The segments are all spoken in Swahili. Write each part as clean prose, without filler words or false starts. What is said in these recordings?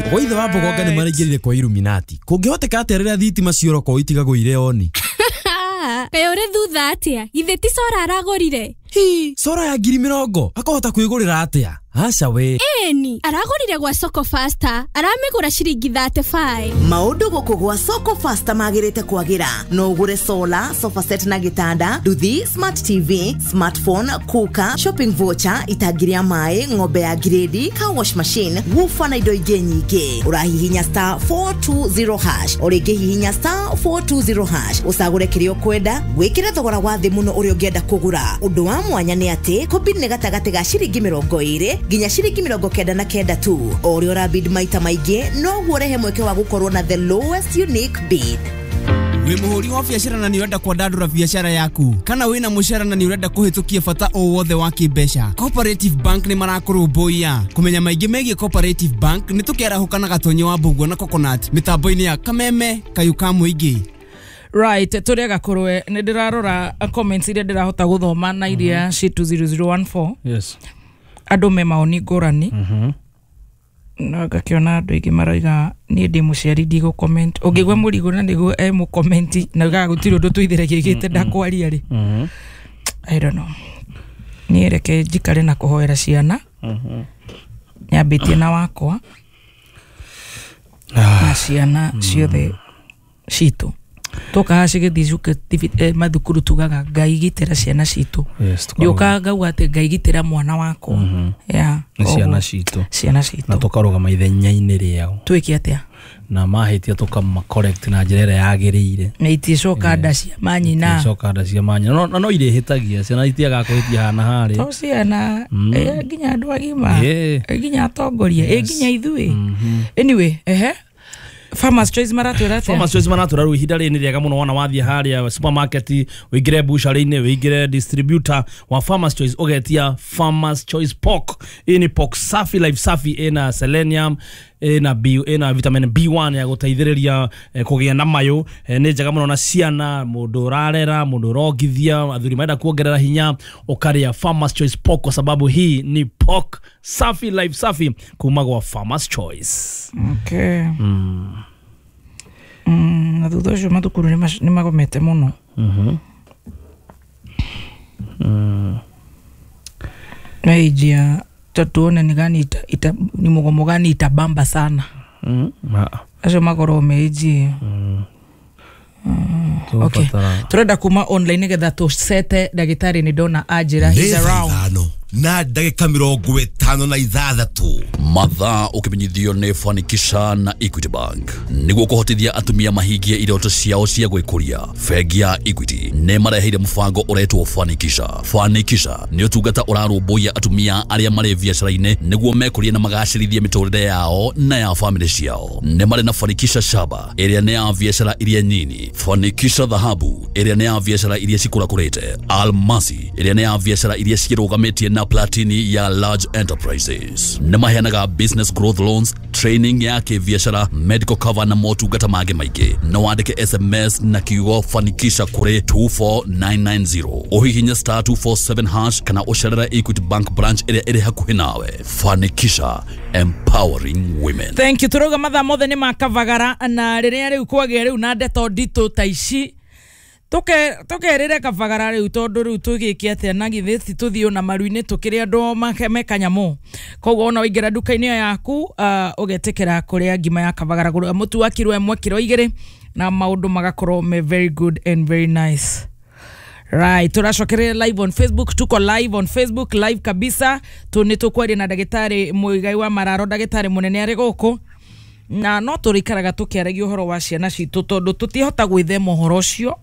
Goithe wa Bogonga ni marigirire kwa Illuminati. Kungihoteka aterera thitima cioroko itigago ire oni. Kayo uri thutha atia? Ithe ti Sora aragorire. Sora ya 20,000 akahota kwigurira atia? Aca we. Eni, aragorire gwa Soko Faster. Aramigura ciringi 35. Maundu guku gwa Soko Faster magirite kwagira. No ugure solar, sofa set na gitanda, nduthi, smart TV, smartphone, kuka, shopping voucher, itagiria mai, ng'ombe ya grade, car wash machine, woofer na indo ingi nyingi. Urahihinya star 420 hash. Oringi hihinya star 420 hash. Usagure kirio kwenda, gwikira thogora wa thi muno uri ungienda kugura. Undu wa mwanya ni ati kombini ni gatagati ga ciringi 20 ginya ciringi 99 tu. Ori ora bid maita maingi no guorehe mweke wa gukorwo na the lowest unique bid. We muhuri wa biashara na ni urenda kwandandura biashara yaku kana wina mushara na ni urenda kuhitukia bata o wothe wa kibesha, Cooperative Bank ni marakurumbuia. Kumenya maingi megie Cooperative Bank ni tukiarahukana gatonyo wa Mbugua na Coconut mitambo-ini ya Kameme Kayuka Muingi. Right, turega kurwe ni ndirarora comments iria ndirahota guthoma na iria sheet 0014. Yes. Andu me maoni ngurani. Na gakiona andu ingi maraiga ni ndi muciari ndi go comment. Ungigwe murigo na ndigo mu comment na gagutiro ndu tuithire gigite ndakwaria ri. I don't know. Ni reke njikare na kuhoera ciana. Nyambitie na wakwa. Na ciana ciothe citu. Toka hashige dijuke madukuru tugaga Ngai gitera ciana citu. Nyoka ngauga ati Ngai gitera mwana wako. Ya. Ciana citu. Ciana citu. Na tukaruga ithenya-ini riao. Twiki atia. Na mahitia tukama correct na njira ira yagirire. Na iticoka nda cia manyina. Iticoka nda cia manyina. No irihitagia ciana itiaga kuhitia hana hari. To ciana nginya andu agima. Nginya atongoria, nginya ithui. Anyway, Farmers Choice maratwira atia? Farmers Choice maratwira ru ihinda rini riega muno wana wathie haria supermarket wigire bushari-ini wigire distributor wa Farmers Choice ugetia Farmers Choice pork. Ini pork safi live safi ina selenium ina vitamin B1 ya guteithiriria kugia na mayo. Ni njega muno na ciana, mundu rarera, mundu rogithia, athuri maenda kuongerera hinya ukaria Farmers Choice pork kwa sababu hii ni pork safi live safi kuma kwa Farmers Choice. Okay. Na thutha ucio mathukuru ni magomete muno. Na ijia tatuone ni gani ni mugomo gani itabamba sana. Acio magoro meiji. Okay. Turenda kuma online nigetha tu sete dagitari ni dona ajira he's around. Na ndagika 56 mathaa ukimenyithio ni Fanikisha na Equity Bank niguo kuhotithia atumia mahingie iroto ciao cia gwikuria. Bengi ya Equity ne mareheire mubango uretwo Fanikisha. Fanikisha ni utungata urarumbuia atumia aria mari biashara-ini niguo mekurie na magacirithie miturire yao na ya family ciao. Ne mari na Fanikisha Shaba iria ne ya biashara iria nyini, Fanikisha Dhahabu iria ne ya biashara iria cikurakurite, Almasi iria ne ya biashara iria cirugametie na Platini ya large enterprises. Nemaheanaga business growth loans, training ya kibiashara, medical cover na motungata mangĩ maingĩ. No wandike SMS na kiugo Fanikisha kuri 24990. Uhihinya star 247 hash kana ucerera Equity Bank branch ĩrĩa ĩrĩ hakuhĩ nawe. Fanikisha, empowering women. Thank you. Turoga mathaa mothe ni makavagara na rĩrĩa rĩu kwagĩa rĩu na ndeto nditũ ta ici. Tukerere kavagara riu tondu riu tugikia atia na githeti tuthio na maruine tukiri andu mekanyamo. Koguo ona waingira duka-ini yaku ugetekera kuria ngima ya kavagara mutu wa kiro 1 kiro 2 na maundu magakorwo me very good and very nice. Right, turacokere live on Facebook, tuko live on Facebook live kabisa. Tunitukwari na dagitari Muigai wa Mararo, dagitari munene ari guku. Na no turikaraga tukiaragia uhoro wa ciana citu tondu tutihota gwithema uhoro ucio.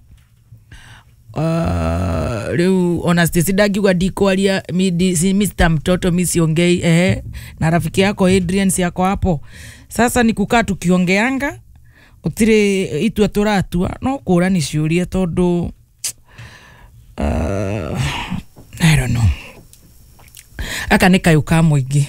Leo honestly sidagiwa dikwalia Mr. Mtoto misiongei na rafiki yako Adrian si yako hapo. Sasa ni kukaa tukiongeanga utire itu aturatua no kura ni ciuria tondu I don't know. Aka ni kayuka mwingi.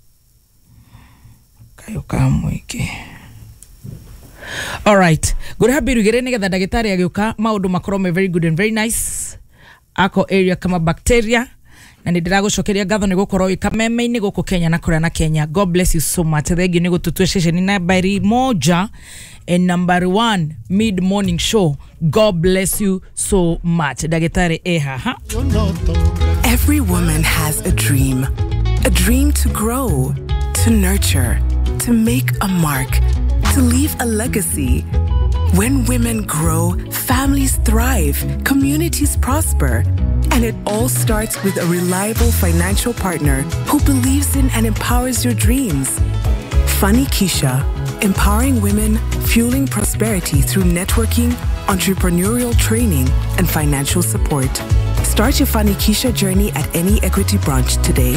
All right. Good happy rugere ngetha dagitari agiuka maundu makorwo me very good and very nice. Ako area kama bacteria na nä ndä ragåcokeria ngatho nä gå korwo wä kameme-inä gå kå Kenya na kå na Kenya. God bless you so much. Thengiå nä gå tå tue ceceni nambari moja and number 1 mid morning show. God bless you so much. Ndagĩtarĩ haha. Every woman has a dream to grow, to nurture, to make a mark, to leave a legacy. When women grow, families thrive, communities prosper. And it all starts with a reliable financial partner who believes in and empowers your dreams. Funny Keisha, empowering women, fueling prosperity through networking, entrepreneurial training, and financial support. Start your Funny Keisha journey at any Equity branch today.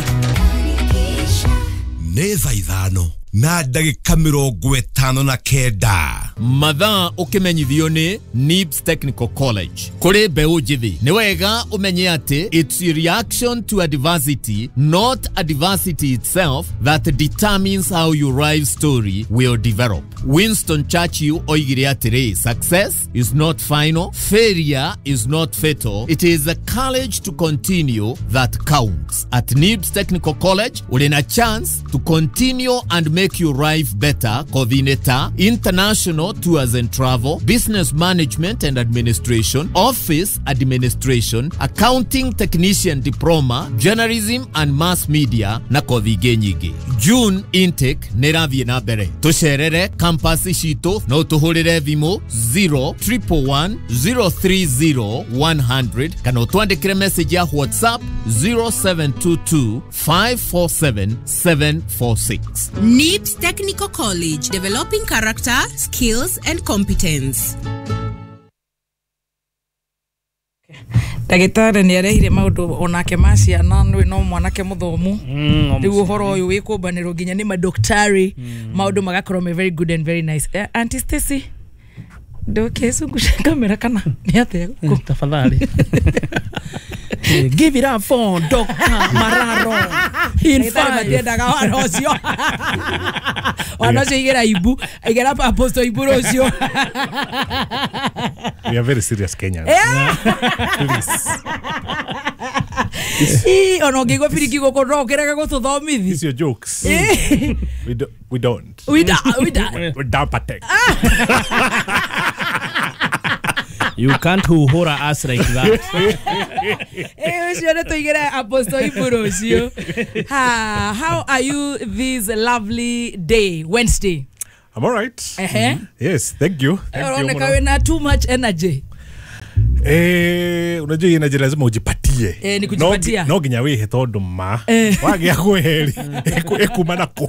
Neza ithano na ndagĩka 59 mathaa ũkĩmenyithio nĩ NIBS Technical College kũrĩ mbeũ njĩthĩ nĩ wega ũmenye atĩ it's your reaction to adversity, not adversity itself, that determines how your life story will develop. Winston Churchill oigire atĩrĩ, success is not final, failure is not fatal, it is the courage to continue that counts. At NIBS Technical College ũrĩ na chance to continue and make your life better. Coordinator, international tours and travel, business management and administration, office administration, accounting technician diploma, journalism and mass media na kothi ingĩ nyingĩ. June intake nĩrathiĩ na mbere. Tũcerere campus citũ no tũhũrĩre thimũ 0313030 kana ũtwandĩkĩre message ya WhatsApp 0722547746. NIBS Technical College, developing character, skills and competence. Ndagĩtarĩ nĩ arehire maũndũ onake ma ciana no mwanake mũthomu rĩu ũhoro ũyũ wĩ kũmbanĩrwo nginya nĩ madoktari maũndũ magakorwo me very good and very nice. Auntie Stacy ndũkĩcungusha kamera kana nĩ atĩa tafadhali. Give it up for Dr. Mararo. In fact, we are very serious Kenyans. These your jokes. We don't. We don't protect. You can't hura us like that. How are you this lovely day, Wednesday? I'm all right. Yes, thank you. Too much energy. Unajua energy lazima ujipatie. Ni kujipatia. No ginya wihe tondu ma. Wagia kweli. Ekumana ko.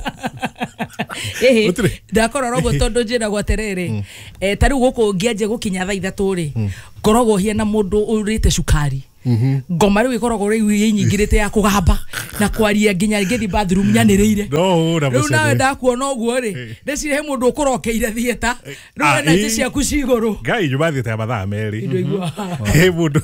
Ndakora rogo tondu njira gwaterere. Tariu guku ngianje gukinya thaa 3 ri. Korogwo hiena mundu urite cukari. Ngoma riu ikoragwo riu yinyingirite ya kugamba na kwaria nginya ngithi bathroom nyaniriire. No, riu nawe ndakuona uguo ri ndecire he mundu ukurokeire thieta riu na nje ciaku ciguru ngai nyumba thieta ya mathaa meri he mundu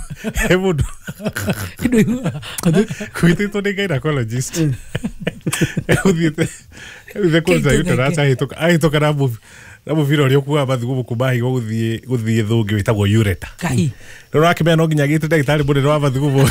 kwititwo ni gynecologist uthiete kũruta uterus ahĩtũka na mũbira ũrĩa ũkuaga mathugumo kuma higo gũthiĩ thũngĩ wĩtagwo ureta. Kai. Rĩu nakĩmenya no nginya gĩte ndagĩtarĩ mũnene wa mathugumo.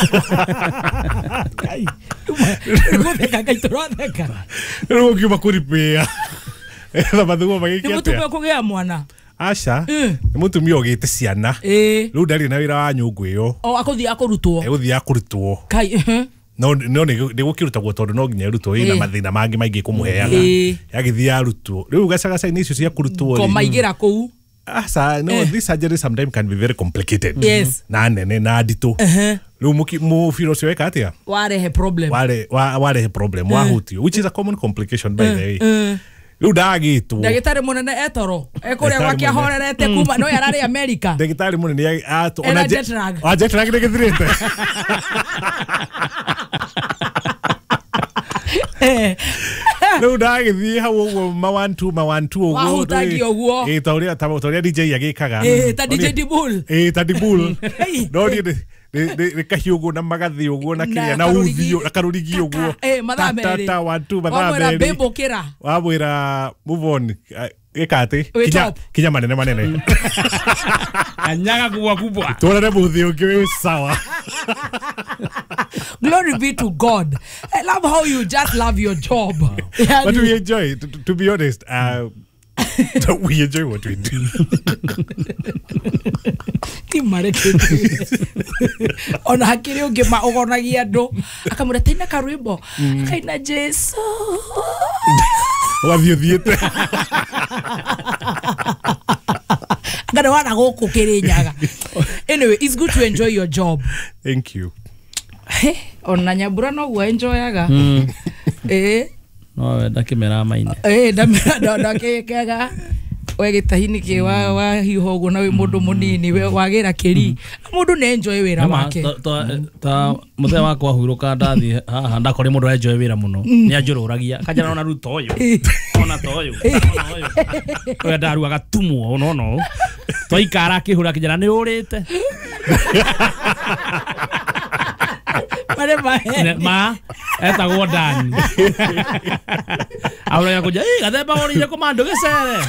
Kai. Gũtheka Ngai tũratheka. Rĩu ũngiuma kũripĩa. Na mathugumo magĩikia atĩa? Nĩ mũtumia kũgĩa mwana. Aca. Nĩ mũtumia ũgĩte ciana. Rĩu ndarĩ na wĩra wa nyũngũ ĩyo. Akũthiĩ akũrutwo. Egũthiĩ akũrutwo. Kai. No nĩ gũkĩrutagwo tondũ no nginya rutwo ina mathĩna mangĩ maingĩ kũmũheaga yagĩthiĩ arutwo rĩu gacagaca-inĩ icio cia kũrutwo komaigĩra kũu. No, this surgery sometimes can be very complicated. Yes. Na nene na nditũ rĩu mũbira ũcio weka atĩa warehe problem wahutio which is a common complication by the way. Rĩu ndagĩtwo ndagĩtarĩ mũnene etoro ekũrĩa gwake ahorerete kuma no yararĩ America. Ndagĩtarĩ mũnene ona jet lag nĩ gĩthirĩte. Rĩu ndagĩthiĩ hau ũguo ma 1 2 ũguo wahutagio ũguo ta ũrĩa DJ agĩkaga ta DJ Dibul ta Dibul no nĩ kahiũ ũguo na magathĩ ũguo na kĩrĩa na uthio na karũrigi ũguo mathaa merĩ ta 1 2 mathaa merĩ wamwĩra mbĩmbũkĩra wamwĩra move on Ikati. Kinya manene. Kanyaga kubwa. Tuone muthi ungi sawa. Glory be to God. I love how you just love your job. But we enjoy it. To be honest, we enjoy what we do. Ona hakiri ungi maogonagia andu akamureta ina karwimbo kaina Jesu wathiothiete ngana wana guku kirinyaga. Anyway, it's good to enjoy your job. Thank you. Ona Nyambura no gwa enjoyaga no ndakimera maine ndakikaga we gitahini ki wa hihogo na we mundu munini we wagira kiri mundu ne enjoy wira wake ta muthe wakwa huruka ndathi haha ndakore mundu enjoy wira muno ni anjururagia kajana ona ruto uyu ona we ndaru agatumwo no toikara kihura kijana ni urite ma etagwo Dani ahora ya kuja gathemba orire komando gicere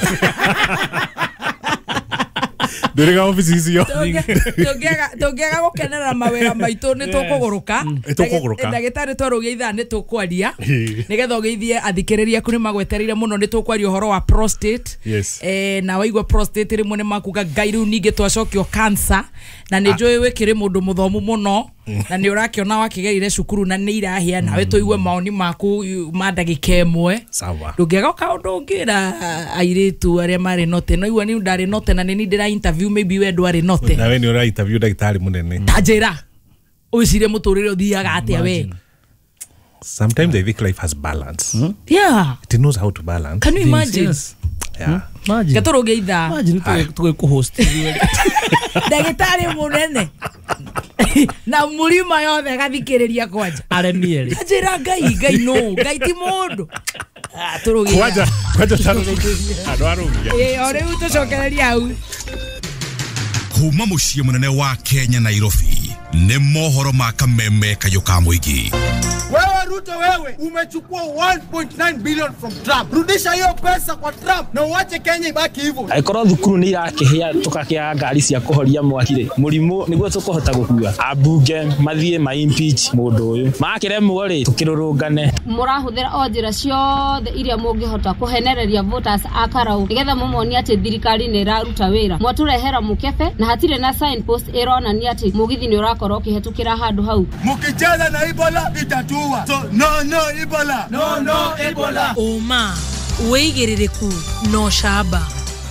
nduriga office icio tungega gukenera mawira maitu ni tukuguruka ndagitari twarugia ithaa ni tukwaria nigetha ugeithie athikiriria kuri magwetereire muno ni tukwaria uhoro wa prostate na waigwa prostate rimwe ni makuga ngairu ningi twacokio cancer na ni njui wikiri mundu muthomu muno na ni urakiona wakigerire cukuru na ni irahia nawe tuigue maoni maku ma ndagika imwe sawa ndungega kaundu ungira airitu aria mari note no igwa ni ndari note na ni ndira interview maybe we ndwari note nawe ni ura interview ndagitari munene tajira ucire muturire uthiaga atia we. Sometimes I think life has balance. Yeah, it knows how to balance. Can you imagine? Yes. Yeah. Imagine. Gaturuge itha. Imagine tu co-host. Ndagitari munene. Na mulima yothe gathikiriria kwanja. Aremieri. Ajira ngai no, ngai ti mundu. Turuge. Kwanja tano. Arugia. Ore utocokereria au. Kuma muciĩ munene wa Kenya Nairobi nĩ mohoro ma kameme kayo ka muingi. Wewe Ruto, wewe umechukua 1.9 billion from Trump. Rudisha hiyo pesa kwa Trump na uache Kenya ibaki hivyo. Aikoro thukuru ni irakihia tukakia ngari cia kuhoria mwakire. Murimu niguo tukuhota gukua. Abunge mathie ma impeach mundu uyu. Makiremwo ri tukirurungane. Murahuthira o njira ciothe iria mungihota kuhenereria voters akarau. Nigetha mumoni ati thirikari ni iraruta wira. Mwaturehera mukebe na hatire na signpost ironania ati mugithi ni urakorwo ukihetukira handu hau. Mukicheza na Ebola itatu. So no Ebola. No Ebola. Oma weigiririku no shaba.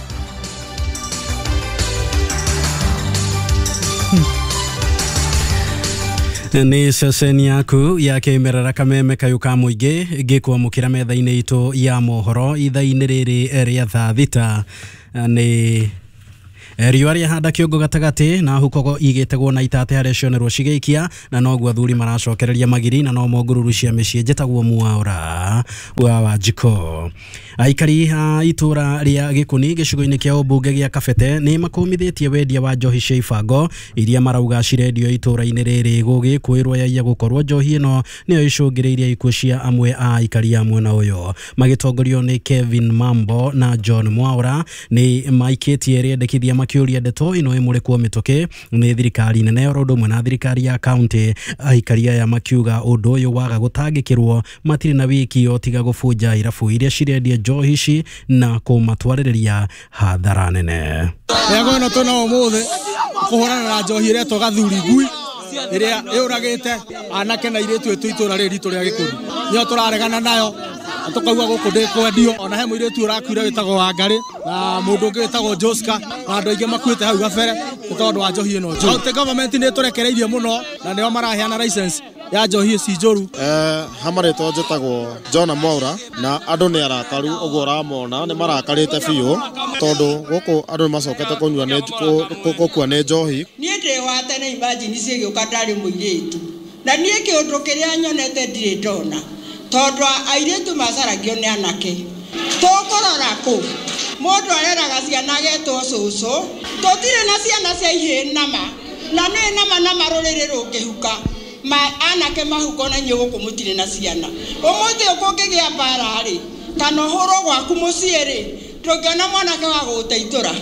Ni ceceni yaku ya kimerera kameme kayu ka muingi gikwamukira metha-ini itu ya mohoro itha-ini riri ria thaa thita ni riũa rĩahanda kĩongo gatagati na hukogo igĩtegwo na itate harĩa cionerwo cigĩikia na noguo athuri maracokereria magiri na no mongururu cia mĩciĩ njĩtagwo Mwaũra wa Wanjikũ. Aikari a itũra rĩa Gĩkũni gĩcigo-inĩ kĩa ũmbunge gĩa Kabete nĩ makũmithĩtie wendia wa njohi cia ibango iria marauga cirendio itũra-inĩ rĩrĩ gũgĩkwĩrwo yaia gũkorwo njohi ĩno nĩyo icũngĩrĩirie ikuũ cia amwe a aikari a mwena ũyũ. Magĩtongorio nĩ Kevin Mambo na John Mwaũra nĩ maikĩtie rĩendekithia makiuria ndeto ino imurekwo mitoke ni thirikari nene orodo mwana thirikari ya county. Aikari aya makiuga undu uyu waga gutangikirwo matiri na wiki otiga gubunja irabu iria cirendia njohi ici na kumatwaririria hathara nene. Yego no tona umuthi kuhorana na njohi iria togathuri ngui iria yuragite anake na iretu etu itura riri ritu ria Gĩkũni nio turaregana nayo tukauga guku ndikwendio ona he muiretu urakuire witagwo Wangari na mundu ungi witagwo Joska na andu aingi makuite hau gabere tondu wa njohi ino njuru. County government ni turekereirie muno na nio maraheana license ya njohi ici njuru. Hamaretwo njitagwo John Mwaũra na andu ni arakaru uguo ramona ni marakarite biu tondu guku andu macokete kunyua ne gukua ne njohi. Nie ndewate na imagine cigĩũka ndarĩ mũirĩtu na niĩ kĩũndũ kĩrĩa nyonete ndirĩ ndona tondu airĩtu macaragio nĩ anake. Tũkũrora kũ mũndũ areraga ciana getwo cũcũ tũtirĩ na ciana cia ihĩ nama na nĩ nama rũrĩrĩ rũngĩhuka anake mahuko na inyuĩ gũkũ mũtirĩ na ciana. Ũmũthĩ ũkũngĩgĩa mbara rĩ kana ũhũrwo gwaku mũciĩ rĩ ndũngĩona mwanake wa gũteithũra.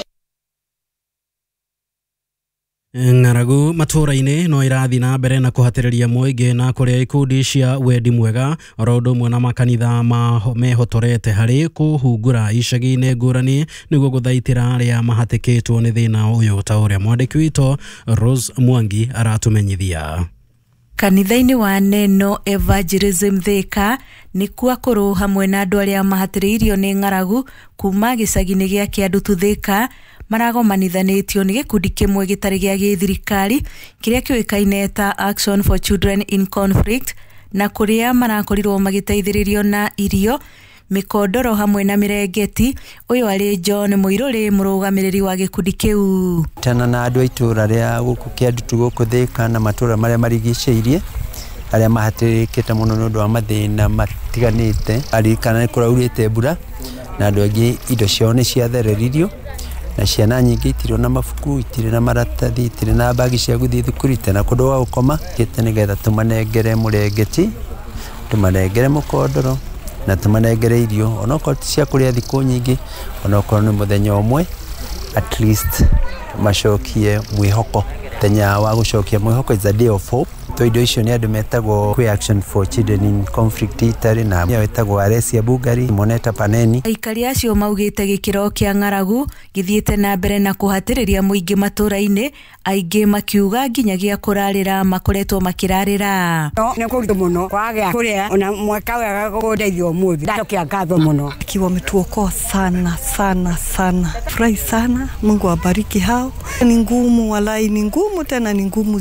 Ng'aragu matũra-inĩ no irathi na mbere na kũhatĩrĩria mũingĩ na kũrĩa ikundi cia wendi mwega oro ũndũ ũmwe na makanitha mehotorete harĩ kũhungura icagi-inĩ ngũrani nĩguo gũthaitĩra arĩa mahatĩkĩtwo nĩ thĩna ũyũ, ta ũrĩa mwandĩki witũ Rose Mwangi aratũmenyithia. Kanitha-inĩ wa Neno Evangelism Thika nĩ kuo akũrũ hamwe na andũ arĩa mahatĩrĩirio nĩ ng'aragu kuma gĩcagi-inĩ gĩa Kĩandutu Thika maragomanithanĩtio nĩ gĩkundi kĩmwe gĩtarĩ gĩa gĩthirikari kĩrĩa kĩoĩkaine ta Action for Children in Conflict, na kũrĩa marakorirwo magĩteithĩrĩrio na irio, mĩkondoro hamwe na mĩrengeti. Ũyũ arĩ John Mũirũrĩ, mũrũgamĩrĩri wa gĩkundi kĩu. Tena na andũ a itũra rĩa gũkũ Kĩandutu gũkũ Thika na matũra marĩa marigicĩirie arĩa mahatĩrĩkĩte mũno nĩ ũndũ wa mathĩna matiganĩte, arikana nĩ kũraurĩte mbura na andũ angĩ indo ciao nĩ ciathereririo na ciana nyingĩ itirĩ na mabuku, itirĩ na maratathi, itirĩ na bagi cia gũthiĩ thukuru, itirĩ na kũndũ gwa gũkoma. Gĩte nĩgetha tũmanengere mũrengeti, tũmanengere mũkondoro na tũmanengere irio, onokorwo ti cia kũrĩa thikũ nyingĩ, onokorwo nĩ mũthenya ũmwe, at least macokie mwĩhoko. Mũthenya wa gũcokia mwĩhoko is a day of hope. Indo icio nĩ andũ metagwo Action for Children in Conflict itarĩ na wetagwo Aresia Bugari, Moneta Paneni. Aikari acio maugĩte gĩkĩro kĩa ng'aragu gĩthiĩte na mbere na kũhatĩrĩria mũingĩ matũra-inĩ, aingĩ makiuga nginyagia kũrarĩra makoretwo makĩrarĩra. Nĩ kũritũ mũno kwagĩa kũrĩa, ona mwaka wega gũteithio ũmũthĩ, ndacokia ngatho mũno. Wametuokoa sana sana sana, furahi sana, Mungu awabariki hao. Ni ngumu, walai ni ngumu, tena ni ngumu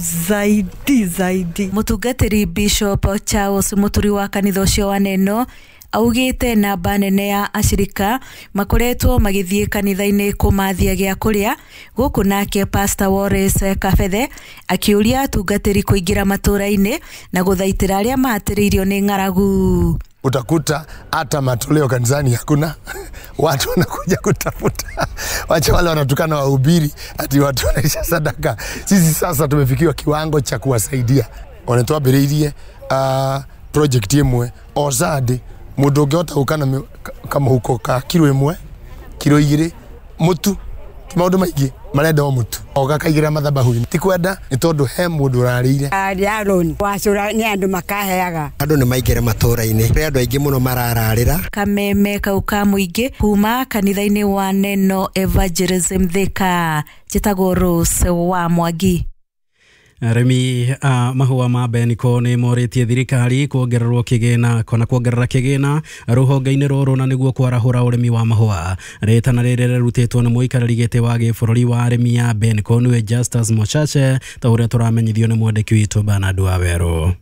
zaidi. Mũtungatĩri Bishop Charles Mũturi wa kanitha ũcio wa Neno augĩte namba nene ya ashirika makoretwo magĩthiĩ kanitha-inĩ kũmathia gĩa kũrĩa, gũkũ nake Pastor Wallace Kabethe akĩũria atungatĩri kũingĩra matũra-inĩ na gũthaitĩra arĩa mahatĩrĩirio nĩ ng'aragu. Utakuta hata matoleo kanisani hakuna, watu wanakuja kutafuta, wacha wale wanatukana wahubiri ati watu wanaisha sadaka. Sisi sasa tumefikiwa kiwango cha kuwasaidia. Wanatoa bereirie project imwe ozade mundu ungiota ukana kama huko ka kilo imwe kilo igire mutu maundu maingi marenda o mutu ogakaigira mathabahu ti kwenda ni tondu he mundu urarire Aaron wacura ni andu makaheaga andu ni maingire matura-ini pe andu aingi muno marararira. Kameme kau ka muingi kuma kanitha-ini wa Neno Evangelism Thika, njĩtagwo Rose wa Mwangi. Arĩmi a mahũa ma mbeniko nĩ morĩtie thirikari kuongererwo kĩgĩna kana kuongerera kĩgĩna rũhonge-inĩ rũrũ na nĩguo kwarahũra ũrĩmi wa mahũa. Rĩtana rĩrĩ rĩrutĩtwo nĩ mũikarĩri gĩtĩ wa gĩbũrũri wa arĩmi a mbeniko nĩwe Justus Mochache, ta ũrĩa tũramenyithio nĩ mwandĩki witũ Bernard Waweru.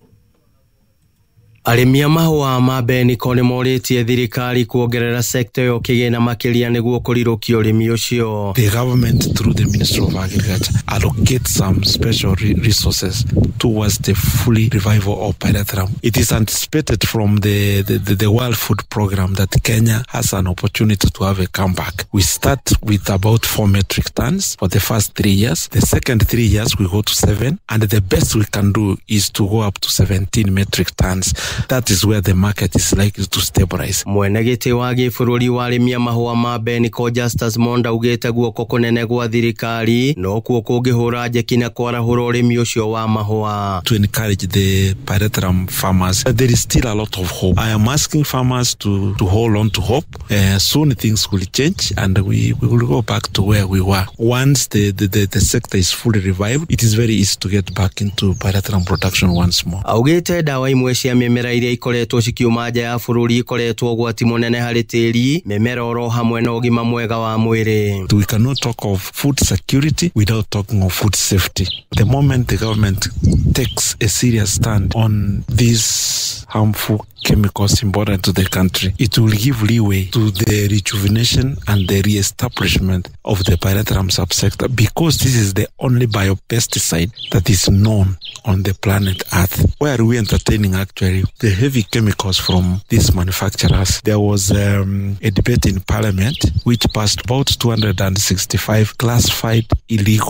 Arĩmi a mahũa ma mbeniko nĩ morĩtie thirikari kuongerera sekta yo kĩgĩna makĩria nĩguo kũrirũkia ũrĩmi ũcio. The government through the Ministry of Agriculture allocate some special resources towards the fully revival of pyrethrum. It is anticipated from the World Food Program that Kenya has an opportunity to have a comeback. We start with about 4 metric tons for the first 3 years. The second 3 years we go to 7, and the best we can do is to go up to 17 metric tons. That is where the market is likely to stabilize. Mwene gĩtĩ wa gĩbũrũri wa arĩmi a mahũa ma mbeniko Justus Monda ugĩte guoko kũnene gwa thirikari no kuo kũngĩhũra njeki na kwarahũra ũrĩmi ũcio wa mahũa. To encourage the pyrethrum farmers, there is still a lot of hope. I am asking farmers to hold on to hope. Soon things will change and we will go back to where we were. Once the sector is fully revived, it is very easy to get back into pyrethrum production once more. Augĩte dawa imwe cia mĩmera iria ikoretwo cikiuma nja ya bũrũri ikoretwo ũgwati mũnene harĩ tĩri, mĩmera oro hamwe na ũgima mwega wa mwĩrĩ. We cannot talk of food security without talking of food safety. The moment the government takes a serious stand on these harmful chemicals important to the country, it will give leeway to the rejuvenation and the re-establishment of the pyrethrum subsector, because this is the only biopesticide that is known on the planet Earth. Why are we entertaining actually the heavy chemicals from these manufacturers? There was a debate in Parliament which passed about 265 classified illegal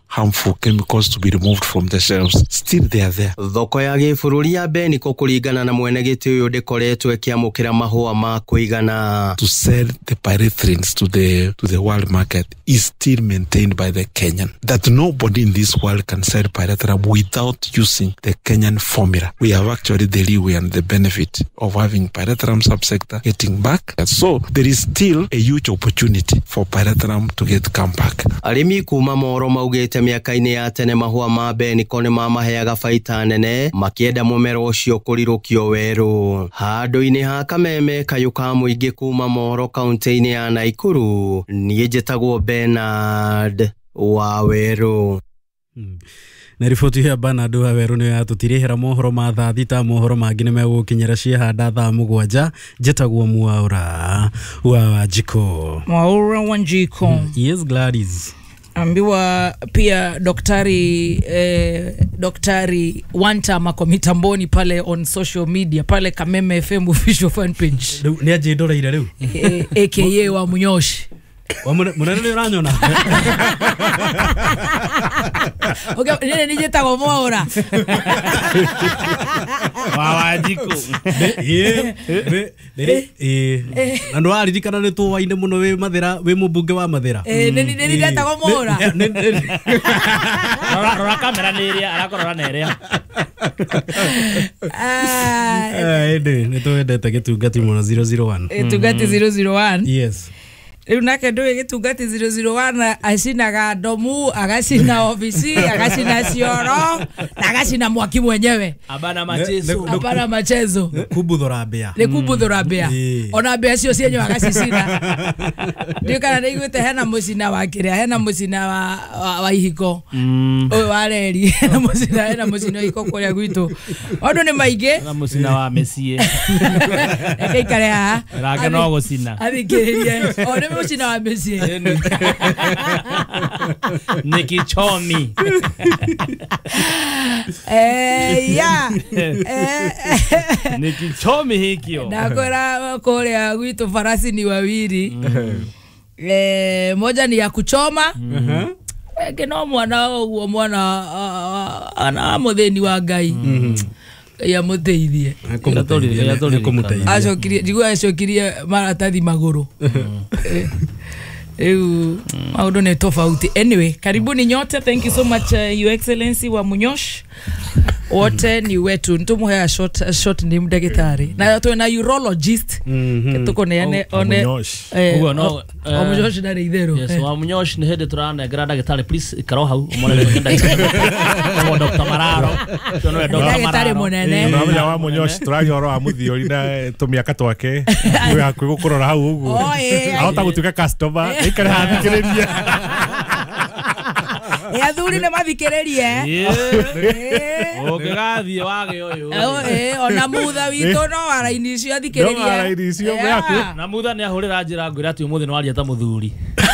harmful chemicals to be removed from the shelves. Still they are there. Thoko ya gĩbũrũri ya Beniko kũringana na mwene gĩtĩ ũyũ ndĩkoretwo ĩkĩamũkĩra mahũa ma kũigana. To sell the pyrethrins to the world market is still maintained by the Kenyan. That nobody in this world can sell pyrethrum without using the Kenyan formula. We have actually the leeway and the benefit of having pyrethrum subsector getting back. So there is still a huge opportunity for pyrethrum to get come back. Arĩmi kuma Moro maugĩte mĩaka-inĩ ya tene mahũa ma Beniko nĩ mamaheaga baita nene makĩenda mũmero ũcio kũrirũkio werũ. Handũ-inĩ ha Kameme Kayuka mũingĩ kuma Moro kaunti-inĩ ya Naikuru, niĩ njĩtagwo Bernard Waweru. Na riboti ya Bernard Waweru nĩ yatũtirĩhĩra mohoro ma thaa thita. Mohoro mangĩ nĩ megũkinyĩra ciehanda thaa mũgwanja. Njĩtagwo Mwaura Wanjiko. Mwaura Wanjiko. Yes, Gladys. Ambiwa pia Daktari Wanta mako mitamboni pale on social media pale Kameme FM official fan page. Ni aje ndoreire riu. AKA wa Munyoshi. Wa munene uranyona. Okay, nene njĩtagwo Mwaura. Wa Wanjiko. Andũ aririkana nĩ tũwaine mũno wĩ Mathira, wĩ mũmbunge wa Mathira. Nene njĩtagwo Mwaura. Rora kamera nĩ ĩrĩa arakorora na ĩrĩa. Nĩ twendete gĩtungati mũno 001. Gĩtungati 001. Yes. Riu nake ndoe gĩtungati 001 acinaga domu, agacina ofisi, agacina cioro, na agacina mwaki mwenyewe. Abana machezo. Abana machezo. Kubuthora mbea. Nĩ kubuthora mbea. Ona mbea cio cienyo agacicina. Ndio kana nĩiguĩte hena mũcina wa kĩrĩa, hena mũcina wa ihiko. Ũyũ wa reri, hena mũcina ihiko kũrĩa gwitũ. Andũ nĩ maingĩ. Na mũcina wa Messi. Ekaikare haha. Rake no gũcina. Athikĩrĩrie. Ona mũcina wa Messi. Nikki Chomi. Ya. Nikki Chomi hikio. Nakora kũrĩa gwitũ farasi ni wawili. Moja ni ya kuchoma. Kino mwana uo mwana ana mũthĩni wa Ngai. Ya muteithie. Acokirie maratathi magũrũ. Maũndũ nĩ tofauti. Anyway, karibuni nyote. Thank you so much Your Excellency wa Munyosh. Wote ni wetu. Ntumuhea short name ndagĩtarĩ. Na tu na urologist. Tuko ne one. Ugo no. Munyosh na reithero. Yes, wa Munyosh ni hede turana ndagĩtarĩ please ikaro hau umone ngenda. Dr. Mararo. Tuno Dr. Mararo munene. Na wa Munyosh tũraria ũhoro wa mũthiori na tũmĩaka twake. Wĩ hakuhĩ gũkũrora hau ũguo. Ahota gũtuĩka customer. Ikare hathikĩrĩrie. Athuri nĩ mathikĩrĩrie. Ũngĩgathiĩ wage ũyũ. Ona mutha witũ no araini icio athikĩrĩrie. No araini icio mĩaku. Na mutha nĩ ahũrĩra njĩra ngwĩra atĩ ũmũthĩ nĩ waria ta mũthuri.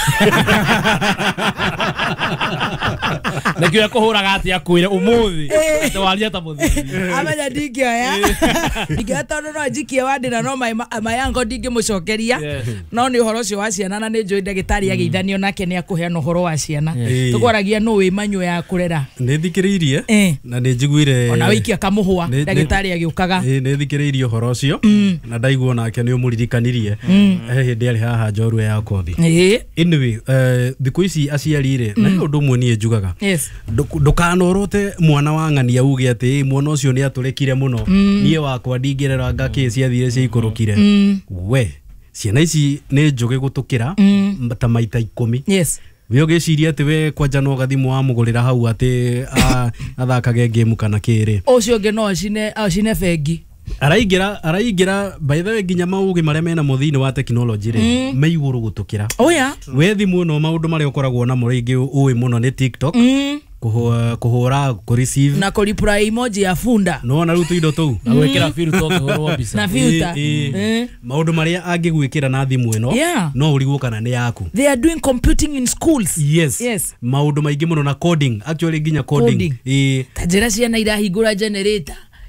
Nĩkĩo ekũhũraga atĩ akwĩre ũmũthĩ nĩ waria ta mũthuri. Amenya ndingĩoya. Ndingĩatondũ no njikie wandĩra no mayango ndingĩmũcokeria. No nĩ ũhoro ũcio wa ciana na nĩ njũĩ ndagĩtarĩ agĩithanio nake nĩ akũheana ũhoro wa ciana. Tũkwaragia no wĩ manyo ya kũrera. Nĩ thikĩrĩirie na nĩ njiguire ona wikia kamũhũa ndagĩtarĩ agĩũkaga. Nĩ thikĩrĩirie ũhoro ũcio na ndaigua nake nĩ ũmũririkanirie hĩndĩ arĩ haha Njorua ya Kothi. Anyway, thikũ ici aciarire na ũndũ ũmwe niĩ njugaga. Ndũkanorote mwana wa ng'ania uge atĩ mwana ũcio nĩ atũrekire mũno. Niĩ wakwa ndingĩrera ngakĩ ciathire ciaikũrũkire. We ciana ici nĩ njũgĩ gũtũkĩra ta maita 10. Yes. We ũgĩciria atĩ we kwanja no gathimũ wa mũgũrĩra hau atĩ athakage game kana kĩrĩ. Ũcio ũngĩ no acine bengi. Araingĩra by the way nginya maũgĩ marĩa mena mũthini wa technology rĩ me igũrũ gũtũkĩra. We thimũ no maũndũ marĩa ũkoragwo namo rĩngĩ ũĩ mũno nĩ TikTok. Kuhura kureceive na kureply emoji ya funda no na rutu indo tu na gwikira filter kuhurwo mbica na filter maundu maria angigwikira na thimu ino no urigwo kana ni yaku. They are doing computing in schools. Yes. Maundu maingi muno na coding, actually nginya coding. Tajira ciana irahingura generator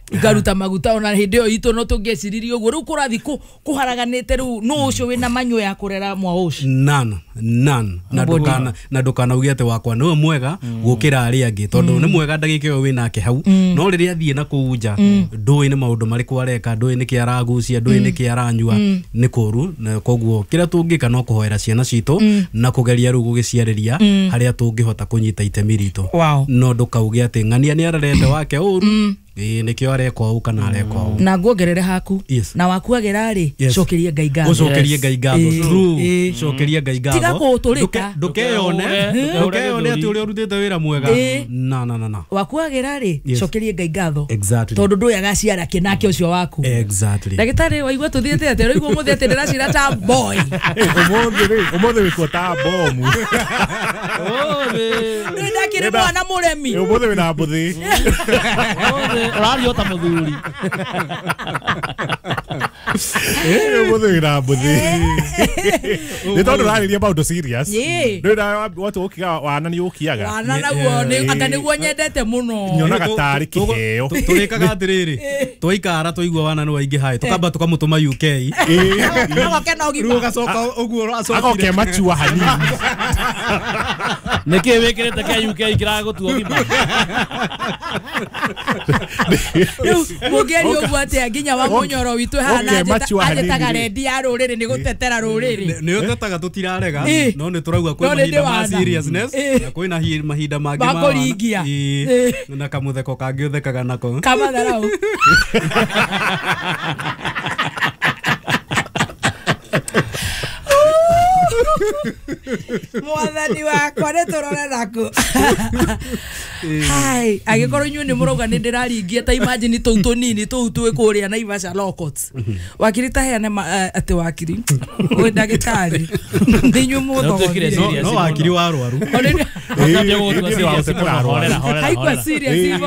ikaruta maguta ona hindi yo itu no tungeciririe uguo riu kurathi kuharaganite riu no ucio wina manyo ya kurera mwa ucio none na ndukana ugiate wakwa no mwega gukira ari angi tondu ni mwega ndagike yo wina ke hau no riria thie na kuunja ndui ni maundu mari kwareka ndui ni kiaragucia ndui ni kiaranyua ni kuru na koguo kira tungika no kuhoera ciana citu na kugeria ru gugiciariria haria tungihota kunyita itemi ritu no ndukauge ati ngania ni ararete wake uru nikio arekwa u kana arekwa u na nguongerere haku na wakuagera ri cokerie Ngai ngatho ucokerie Ngai ngatho true cokerie Ngai ngatho tiga guturika ndukeyone ati uri urutite wira mwega na wakuagera ri cokerie Ngai ngatho exactly tondu ndu yagaciara kinake ucio waku exactly ndagitari waigua tuthiete ati riu muthi ati ndiracira ta boy umuthi wiko ta bomu ndakire mwana muremi umuthi wina mbuthi radio ta muthuri umuthi wina mbuthi ni tondu rariria maundu serious ndira watu ukiga wana ni ukiaga wana naguo ni anga niguo nyendete muno nyonaga tari kiheo turikaga atiriri twaikara twaigua wana ni waingi hai tukamba tukamutuma UK agokena ogima rugacoka uguo agoke machua hanini niki wikirite ke UK kiragutua ogima mugeri uguo ati nginya wa munyoro witu hana ajetaga rendi ya ruriri ni gutetera ruriri ni utetaga tutirarega no ni turauga kwa mahinda ma seriousness na kwina mahinda mangi ma bakuringia na kamutheko kangi uthekaga nako kama dharau mwathani wakwa nä tå rore naku hai agäkorwo inyuä nä må rauga nä ndä raringia ta imagine tå u tå nini tå u twä kå rä a Naivasha Lockouts wakiri ta heane atä wakiri wä ndagä tarä nä inyuä må thogo no wakiri wa rwaru haikwa serious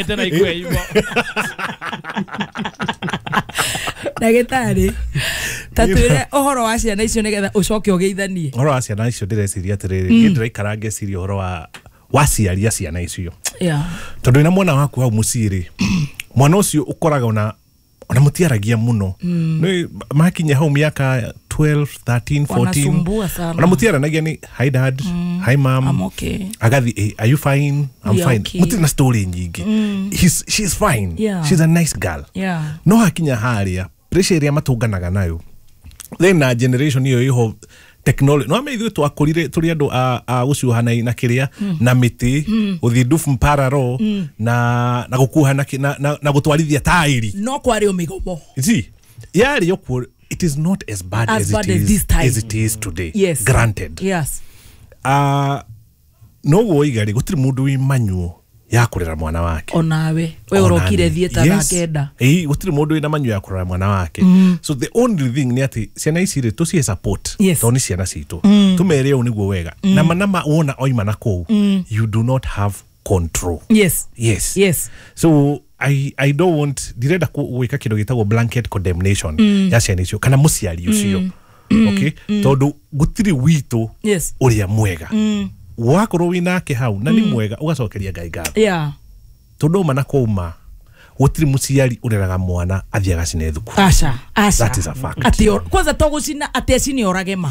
ndagĩtarĩ ta twĩre ũhoro wa ciana icio nĩgetha ũcoke ũgeithanie ũhoro wa ciana icio ndĩreciria atĩrĩrĩ nĩ ndĩraikara ngeciria ũhoro wa ciaria ciana icio tondũ ina mwana waku hau mũciĩ-rĩ mwana ũcio ũkoraga ona mũtiaragia mũno makinya hau mĩaka 12 13 14 ona mũtiaranagia ni hi dad hi mom agathi are you fine I'm fine muti na story nyingi she's fine she's a nice girl no hakinya haria pressure iria matunganaga nayo then na generation iyo iho technology no ameithu twakurire turi andu a gucuhana na kiria na miti uthi ndufu mpararo na gukuhana na gutwarithia tairi no kwari umigomo yari yoku it is not as bad as it is today granted no woigari gutiri mundu wi manyu ya kurera mwana wake onawe we urokire thieta gakenda gutiri mundu wi na manyu ya kurera mwana wake so the only thing ni ati ciana ici ri tucie support toni ciana citu tumere u niguo wega na manama wona oima na kou you do not have control yes so I don't want direda kuweka kido gitagwo blanket condemnation ya ciana icio kana muciari ucio okay tondu gutiri witu uria mwega wakorwo winake hau na ni mwega ugacokeria Ngai ngatho tondu mana kuuma gutiri muciari ureraga mwana athiaga cine thuku aca that is a fact ati kwanza togucina atecini oragema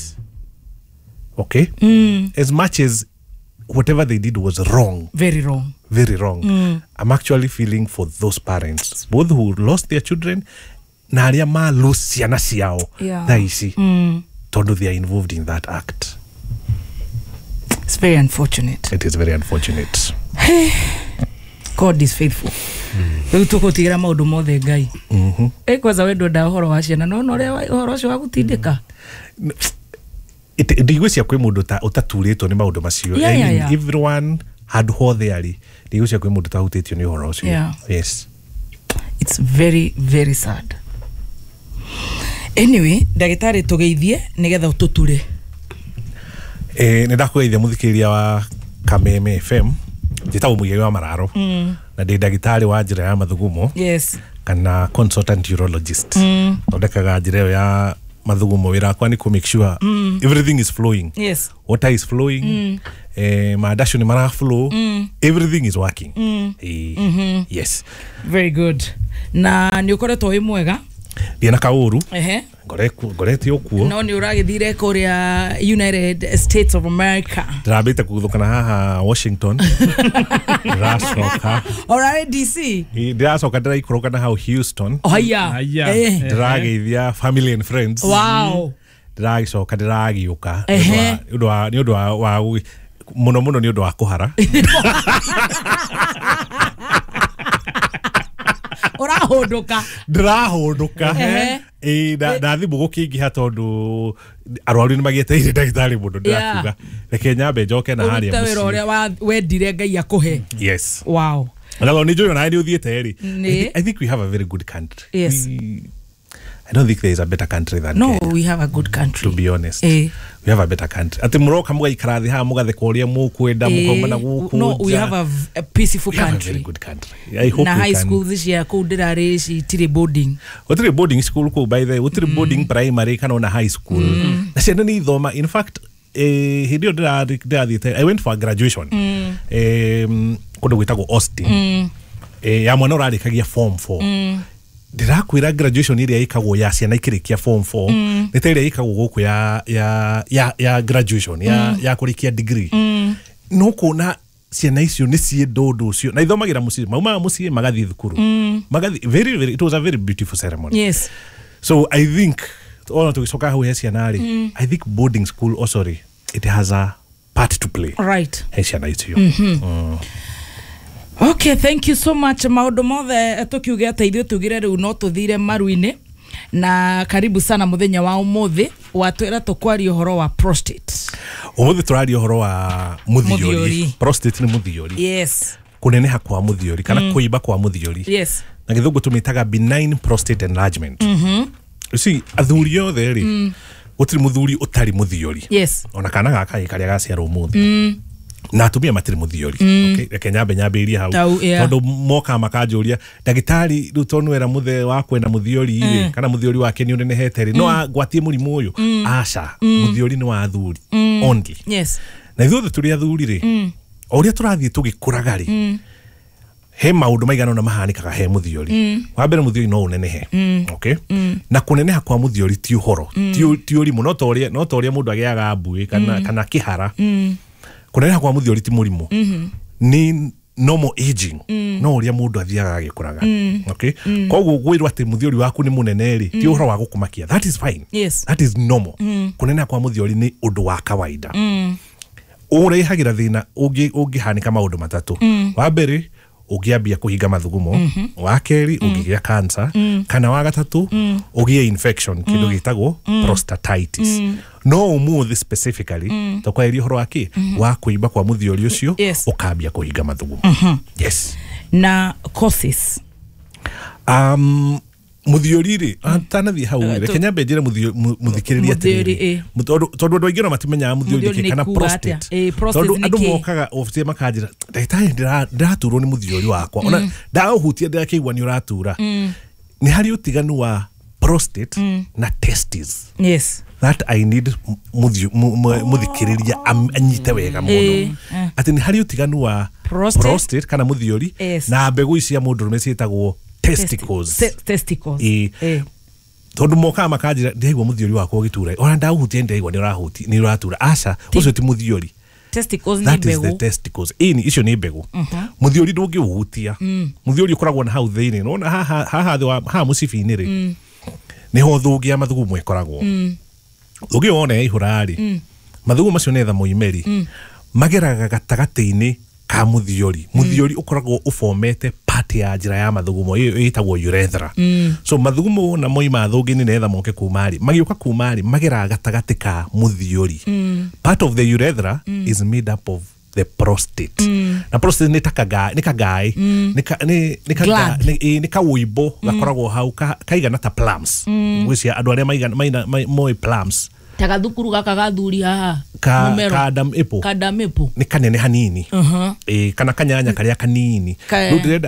okay as much as whatever they did was wrong very wrong I'm actually feeling for those parents both who lost their children na aria ma lose ciana ciao thaici tondu they are involved in that act. It's very unfortunate. It is very unfortunate. God is faithful. Riu tukutigera maundu mothe Ngai. Kwanza wendo nda uhoro wa ciana no ore uhoro ucio wa gutindika. Ndigwĩcia kwĩ mũndũ ũtatũrĩtwo nĩ maũndũ macio. Everyone had hothe ari. Ndigwĩcia kwĩ mũndũ ũtahutĩtio nĩ uhoro ucio. Yes. It's very very sad. Anyway, ndagĩtarĩ tugeithie nigetha ututure. Nĩndakũgeithia mũthikĩrĩria wa Kameme FM njĩtagwo Mũigai wa Mararo na ndĩ ndagĩtarĩ wa njĩra ya mathugumo kana consultant urologist thondekaga njĩra ĩyo ya mathugumo wira kwa ni ku make sure everything is flowing. Yes. Water is flowing. Maadasho ni mara flow. Everything is working. Yes. Very good. Na ni ukoretwo wi mwega? Ndiena kauru. Ngorete okuo. No ni uragithire kuria United States of America. Ndabite kuthukana haha Washington. Ndiracoka. Alright DC. Ndiracoka ndiraikoroka na hau Houston. Haya. Ndirageithia family and friends. Wow. Ndiracoka ndiragiuka. Ni undu wa muno ni undu wa kuhara. Ndirahodoka ndathimu gukingiha tondu arwaru ni magieteire ndagitari mundu ndirakiuga reke nyambe njoke na haria muci wira uria wendire Ngai akuhe. Yes. Wow. Hello, ni joyo na ni uthiete ri. I think we have a very good country. Yes. I don't think there is a better country than Kenya. No, we have a good country. To be honest. We have a better country. Ati muroka mugaikara thi ha mugatheka uria mukwenda mukomana guku. No, we have a peaceful country. We have a very good country. I hope na high school this year ku ndirari citire boarding. Utire boarding school ku by the way, utire boarding primary kana na high school. Na ciana ni thoma. In fact, hidio I went for a graduation. Kundu gwitagwo Austin. Ya mwana urarikagia form 4. Ndirakwira graduation iria ikagwo ya ciana ikirikia form 4 ni tire ikagwo guku ya graduation ya kurikia degree. No kuna ciana icio ni cie ndondo cio na ithomagira muci mauma muci magathi thukuru. Magathi very it was a very beautiful ceremony. Yes. So I think all to soka hau ciana ri I think boarding school also it has a part to play. Right. Ciana icio. Okay, thank you so much. Maundu mothe tukiuge ateithio tugire riu no tuthire maruine na karibu sana muthenya wa umuthi watwira tukwari uhoro wa prostate. Umuthi turari uhoro wa muthiori. Prostate ni muthiori. Yes. Kuneneha kwa muthiori kana kuiba kwa muthiori. Yes. Na githungu tumitaga benign prostate enlargement. You see, athuri othe ri gutiri muthuri utari muthiori. Yes. Ona kana gaka ikaria gaciara umuthi. Na atumia matiri muthiori. Okay, reke nyambe iria hau tondu moka makanjuria ndagitari riu tonwera muthe wa kwenda muthiori ri kana muthiori wake ni unenehete ri no gwatie murimu uyu aca muthiori ni wa athuri only. Yes. Na ithuothe turi athuri ri uria turathie tugikuraga ri he maundu maigana na mahanikaga he muthiori. Wa mbere muthiori no unenehe. Okay? Na kuneneha kwa muthiori ti uhoro ti urimu no toria mundu agiaga mbui kana kihara. Kuneneha kwa muthiori ti murimu. Ni normal aging. No uria mundu athiaga agikuraga. Okay? Koguo gwirwa ati muthiori waku ni munene ri ti uhoro wa gukumakia. That is fine. Yes. That is normal. Kuneneha kwa muthiori ni undu wa kawaida. Urehagira thina ungihanika maundu matatu. Wa mbere ugiambia kuhinga mathugumo, wa keri ugigia cancer, kana wa gatatu ugia infection kindu gitagwo prostatitis. No umuthi specifically tokwairia horo waki wa kuiba kwa muthiori ucio ukambia kuhinga mathugumo. Yes. Na causes muthiori ri atanathi hau reke nyambe njire muthikiriria atiri tondu andu aingĩ matimenya muthiori kana prostate tondu andu mokaga ofite makanjira ndagitari ndiraturwo ni muthiori wakwa ona ndahutia ndakigwa ni uratura ni hari utiganu wa prostate na testes. Yes. That I need muthikiriria anyite wega muno ati ni hari utiganu wa prostate kana muthiori na mbegu cia mundu rumecietagwo testicles. Tondu moka makanjira ndaigwa muthiori wakwa gitura ona ndahutie ndaigwa ni uratura aca ucio ti muthiori. Testicles ni mbegu. That is the testicles. Icio ni mbegu. Muthiori ndungihutia. Muthiori ukoragwo na hau thiini no ha mucibi-ini ri niho thugia mathugumo ikoragwo. Thugia wona ihurari mathugumo macio netha muimeri mageraga gatagati-ini ka muthiori. Muthiori ukoragwo ufomete part ya njira ya mathugumo itagwo urethra. So mathugumo na moima thugini netha moke kumari magiuka kumari magera gatagati ka muthiori. Part of the urethra is made up of the prostate. Na prostate ni kagai ni kawuibo gakoragwo hau kaigana ta plums. Gwisia andu aria maigana moi plums tagathukuru gaka gathuri haha kadam epo ni kanene hanini kana kanyanya karia kanini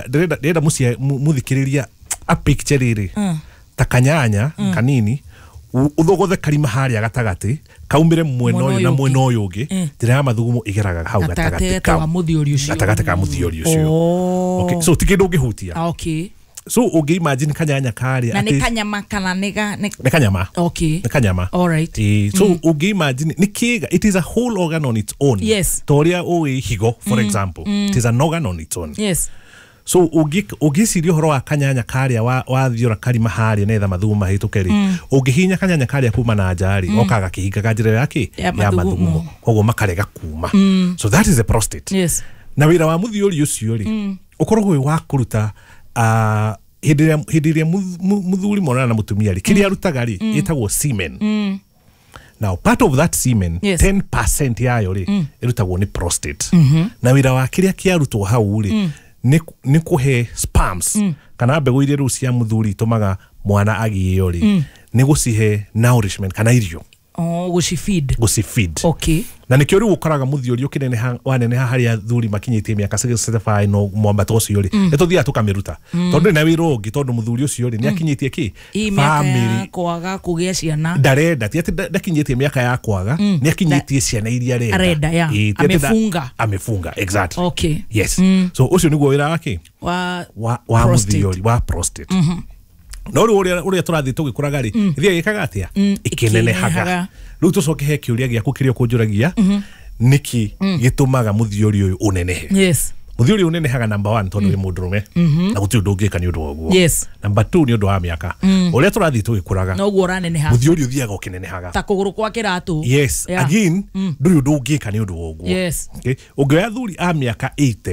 ndĩrenda muthikiriria a picture riri ta kanyanya kanini uthogothe karima haria gatagati kaumire mwena uyu na mwena uyu ungi njira ya mathugumo igeraga hau gatagati ka muthiori ucio gatagati ka muthiori ucio okay so tikindu ungihutia okay so ungi imagine kanyanya karia na ni kanyama kana ni kanyama okay ni kanyama all right so ungi imagine ni kiga it is a whole organ on its own yes toria uwi higo for example it is an organ on its own yes so ugicirio horo wa kanyanya karia wa thiora karima haria netha mathugumo mahitukeri ungihinya kanyanya karia kuma na njari okaga kihinga kanjira yake ya mathugumo koguo makarega kuma so that is the prostate yes na wira wa muthiori ucio ri ukoragwo wi wa kuruta hidiria muthuri mona na mutumia ri kiria arutaga ri itagwo semen now part of that semen 10% yayo ri irutagwo ni prostate na wira wa kiria kiarutwo hau ri ni kuhe sperms kana mbegu iria riu cia muthuri tumaga mwana agio ri ni gucihe nourishment kana irio gucifeed okay na nikio riu ukoraga muthiori ukineneha waneneha haria thuri makinyitie miaka 65 no mwambato ucio ri etuthia tukamiruta tondu na wiro ungi tondu muthuri ucio ri ni akinyitie ki family kwaga kugia ciana ndarenda ti ati ndakinyitie miaka ya kwaga ni akinyitie ciana iria arenda amefunga exactly okay yes so ucio niguo wira wake wa muthiori wa prostate no uria turathi tugikuraga ri ithia gikaga atia ikinenehaga riu tucoke he kiuria giaku kiria kunjuragia niki gitumaga muthiori uyu unenehe yes muthiori unenehaga number 1 tondu wi mundurume na guti undu ungika ni undu woguo yes number 2 ni undu wa miaka uria turathi tugikuraga no guo raneneha muthiori uthiaga ukinenehaga ta kuguru kwa kiratu yes again nduri undu ungika ni undu woguo yes okay ungeoya thuri a miaka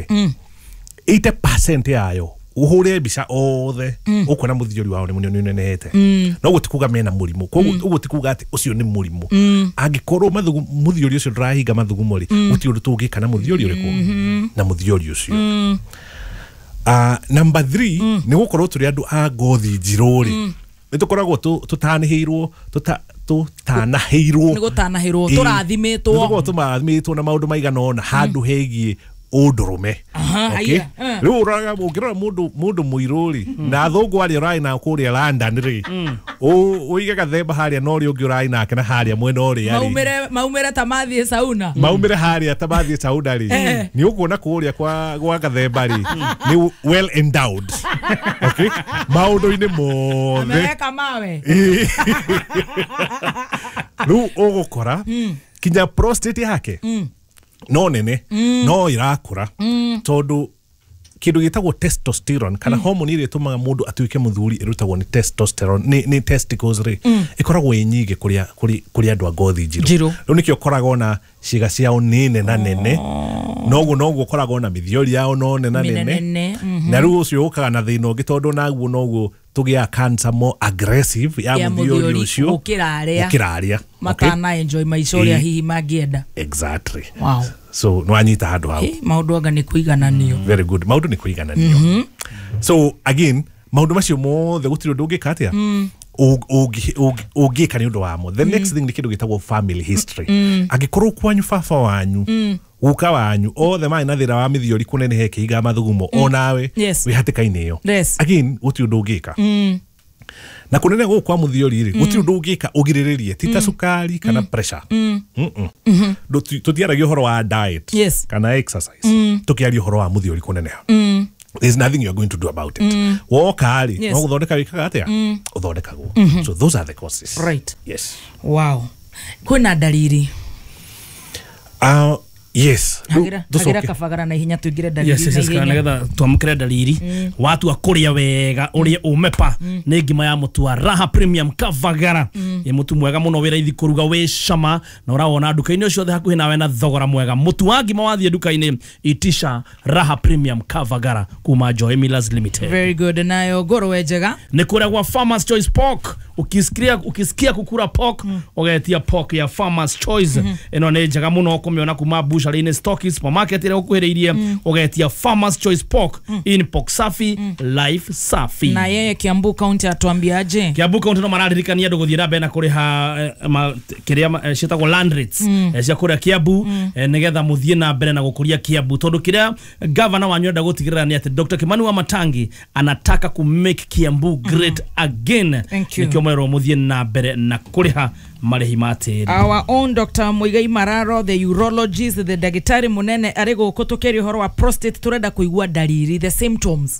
80% yayo uhure bica othe ukona muthiori wao ni munini nenehete no gutikuga mena murimu koguo gutikuga ati ucio ni murimu angikorwo muthiori ucio ndirahinga mathugumo ri guti undu tungika na muthiori uriku na muthiori ucio number 3 ni gukorwo turi andu a ngothi njiru ri nitukoragwo tutaniheirwo ni gutanahirwo turathimitwo tumathimitwo na maundu maigana ona handu hegie undurume okay riu uraga ukirora mundu muiruri na thungu ari rai na kuria London ri uige gathemba haria no ri ungi rai nake na haria mwena uri ari maumire tamathie sauna maumire haria tamathie sauna ri ni ukuona kuria kwa gathemba ri ni well endowed okay maundu ini mothe ameka mawe riu ugukora kinya prostate yake no nene no irakura tondu kindu gitagwo testosterone kana hormone iria tumaga mundu atuike muthuri irutagwo ni testosterone ni testicles ri ikoragwo inyingi kuria andu a ngothi njiru riu nikio koraga na ciga ciao nene na nene noguo koraga na mithiori yao no nene na nene na riu ucio ukaga na thina ungi tondu naguo noguo tugia cancer more aggressive ya muthiori ucio ukiraria makana enjoy maisha uria hihi mangienda exactly wow so no anyita handu hau maundu anga ni kuigananio very good maundu ni kuigananio so again maundu macio mothe gutiri undu ungika atia ungika ni undu wamo the next thing ni kindu gitagwo family history angikorwo kwanyu baba wanyu uka wanyu othe mai na thira wa mithiori kunenehe kihiga mathugumo onawe wi hatikaini iyo again gutiri undu ungika na kunene go kwa muthiori ri gutiri undu ungika ugiriririe tita sukari kana pressure tutiaragia horo wa diet kana exercise tukiaria horo wa muthiori kuneneha there's nothing you're going to do about it wokari no guthondeka wikaga atia uthondekagwo so those are the causes right yes wow kuna dalili yes hagira kabagara na hinya tuingire dalili yes kana getha twamukire dalili watu akuria wega uria umepa ni ngima ya mutu wa Raha Premium Kabagara ye mutu mwega muno wira ithi kuruga we shama na urawona nduka-ini ucio the hakuhi nawe na thogora mwega mutu wa ngima wathie nduka-ini itisha Raha Premium Kabagara kuma Joy Millers Limited. Very good. Nayo goro wejega ni kuria kwa Farmers Choice Pork ukisikia kukura pork ugetia pork ya Farmers Choice eno ne njega muno kumiona kuma bush bushari-inĩ Stockies supermarket ĩrĩa ũkuhĩrĩirie ũgetia Farmers Choice Pork in pork safi life safi. Na yeye Kiambu County atuambiaje? Kiambu County no mararirikania andũ gũthiĩ na mbere na kũrĩha kĩrĩa ciĩtagwo land rates cia kũrĩa Kiambu nĩgetha mũthiĩ na mbere na gũkũria Kiambu, tondũ kĩrĩa governor wanyu enda gũtigĩrĩra nĩ atĩ Dr. Kimani Wamatangi anataka ku make Kiambu great again. Nĩkĩo mwero mũthiĩ na mbere na kũrĩha marĩhi ma tĩri. Our own Dr. Muigai Mararo, the urologist, the dagĩtarĩ mũnene arĩ gũkũ tũkĩria ũhoro wa prostate, turenda kũigua dalili, the symptoms.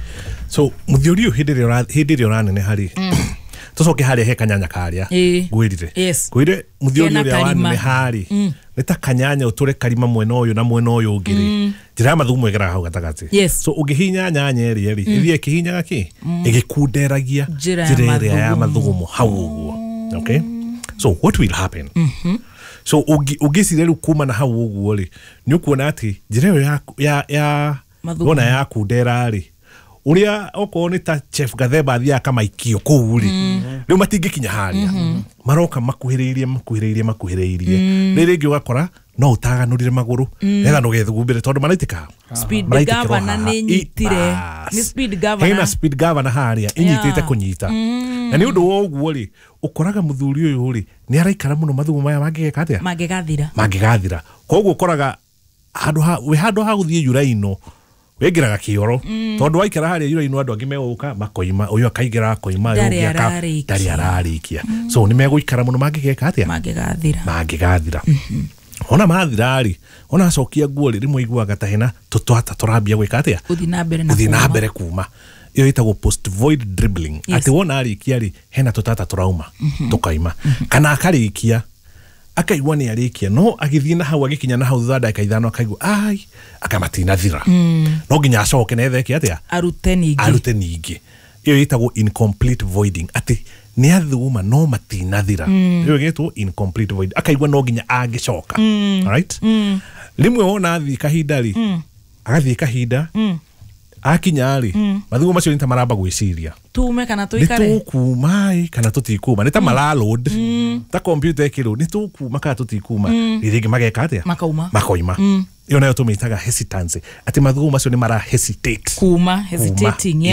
So muthiũri hĩndĩ ĩrĩa ũranene harĩ tucoke harĩa he kanyanya karĩa gwĩrire gwĩre muthiũri ũrĩa wanene harĩ nĩ ta kanyanya ũtũre karima mwena ũyũ na mwena ũyũ ũngĩ njĩra ya mathugumo ĩgeraga hau gatagatĩ. So ũngĩhinya nyanya ĩrĩa ĩthiĩ ĩkĩhinyaga kĩ ĩgĩkunderagia njĩra ĩrĩa ya mathugumo hau ũguo. Okay, so what will happen? So ũngĩcire rĩu kuma na hau ũguo rĩ nĩ ũkuona atĩ njĩra ĩyo ya wona ya kundera rĩ uria oko ni ta Chef Gatheba thia kama ikio kuu ri riu matingĩkinya haria maroka makuhĩrĩirie rĩngĩ ugakora no utaganurire maguru nega no gethugumbire tondu maraitika speed governor ni nyitire ni speed governor hena speed governor haria inyitite kunyita na ni undu woguo ri ukoraga muthuri uyu ri ni araikara muno mathugumo maya mangĩgeka atia mangĩgathira koguo ukoraga handu ha guthie yuraino wegiraga kioro tondu waikara haria yuraino andu angi meguka makoima uyu akaigera koima uyu ndari ararikia so ni meguikara muno mangĩgeka atia mangĩgathira ona mathirari ona acokia nguo rimwe iguaga ta hena tutwata turambia gwika atia uthi na mbere kuma iyo itagwo post void dribbling ati wona arikia ri hena tutata turauma tukaima kana akarikia akaigua ni arikia no agithii na hau agikinya na hau thada akaithano akaigua ai akamatina thira no nginya acoke na etheke atia arute ningi iyo itagwo incomplete voiding ati ni athuma no matina thira iyo getwo incomplete void akaigua no nginya angicoka. Alright, limwe wona athi kahinda ri agathi kahinda akinya ri mathugumo macio nita maramba gwiciria tume kana tuikare tukumai kana tutikuma nita malaload ta computer kiro ni tukuma kana tutikuma ririgi mageka atia makoima iyo nayo tumitaga hesitancy ati mathugumo macio ni mara hesitate hesitating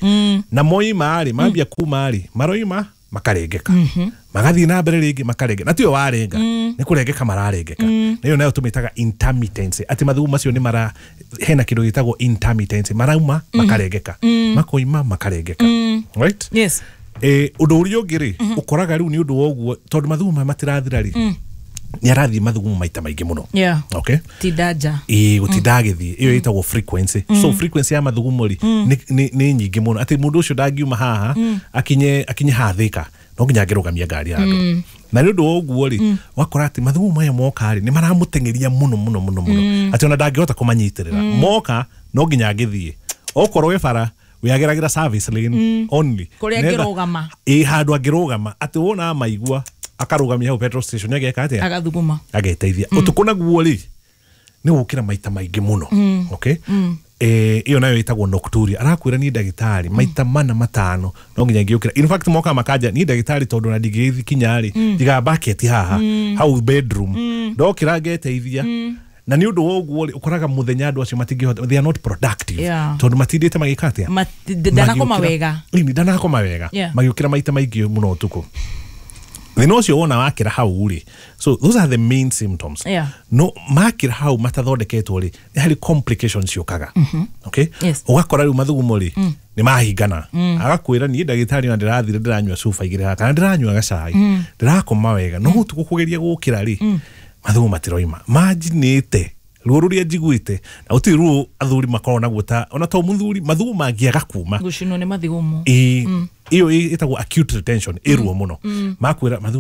na moima ri mambia kuma ri maroima makarengeka magathi na mbere ringi makarengeka na tiyo warenga ni kurengeka mararengeka niyo nayo tumitaga intermittency ati mathugumo macio ni mara hena kindu gitagwo intermittency marauma makarengeka makoima makarengeka. Right, yes, undu uria ungiri ukoraga riu ni undu woguo tondu mathugumo matirathira ri ni arathi mathugumo maita maingi muno. Okay, tidaja gutidagithi iyo itagwo frequency. So frequency ya mathugumo ri ni nyingi muno ati mundu ucio dangiuma haha akinye hathika no nginya ngirugamia ngari yandu na ni undu woguo ri wakora ati mathugumo maya moka ri ni maramutengeria muno ati ona dangihota kumanyitirira moka no nginya ngithie okorwo we bara wiageragira service lane only kuria ngirugama handu angirugama ati wona maigua akarugamia hau petrol station ageka atia agathuguma ageteithia utukuna guo ri ni gukira maita maingi muno. Okay, iyo nayo itagwo nocturia arakwira ni ndagitari maita mana matano no nginya ngiukira. In fact moka makaja ni ndagitari tondu na ndigithi kinyari diga bucket haha hau bedroom ndokira geteithia na ni undu woguo ukoraga muthenya andu acio matingihota, they are not productive tondu matindite magikatia ndanakoma wega ndanakoma wega magiukira maita maingi muno utuku thina ucio wona wakira hau ri. So those are the main symptoms. No makira hau matathondeketwo ri ni hari complications ciukaga. Okay, ugakora riu mathugumo ri ni mahingana agakwira ni ndagitari na ndirathire ndiranywa sufa igire haka na ndiranywa gacai ndirakoma wega no utuku kugeria gukira ri mathugumo matiroima majinite ruru ria njiguite na uti ru athuri makona guta ona to muthuri mathugumo mangiaga kuma gucino ni mathugumo iyo itagwo acute retention iruo muno makwira